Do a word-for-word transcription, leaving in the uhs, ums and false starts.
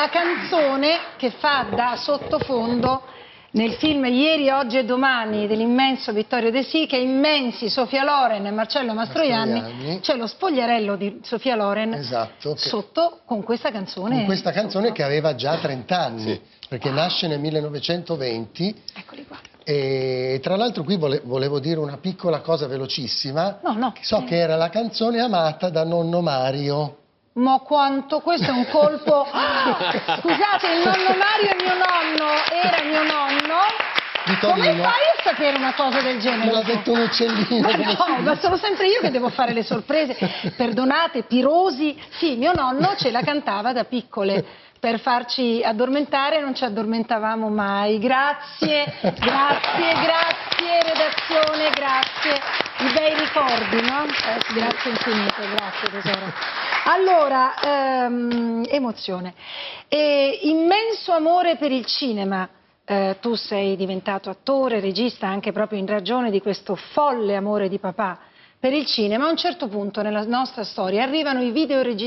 la canzone che fa da sottofondo nel film Ieri, Oggi e Domani dell'immenso Vittorio De Sica, immensi Sofia Loren e Marcello Mastroianni, Mastroianni. c'è lo spogliarello di Sofia Loren, esatto, sotto con questa canzone. Con questa canzone sotto. Che aveva già trent'anni, Sì. perché nasce nel millenovecentoventi. Eccoli qua. E tra l'altro qui vole, volevo dire una piccola cosa velocissima. No, no. So eh. che era la canzone amata da nonno Mario. Ma quanto, questo è un colpo. Scusate, il nonno Mario è mio nonno, era mio nonno. Di Come Torino. fai a sapere una cosa del genere? Me l'ha detto un uccellino. Ma no, ma sono sempre io che devo fare le sorprese. Perdonate, Pirosi. Sì, mio nonno ce la cantava da piccole. Per farci addormentare non ci addormentavamo mai. Grazie, grazie, grazie, redazione, grazie. I bei ricordi, no? Eh, grazie infinite, grazie tesoro. Allora, ehm, emozione. E immenso amore per il cinema. Eh, tu sei diventato attore, regista, anche proprio in ragione di questo folle amore di papà per il cinema. A un certo punto nella nostra storia arrivano i video registrati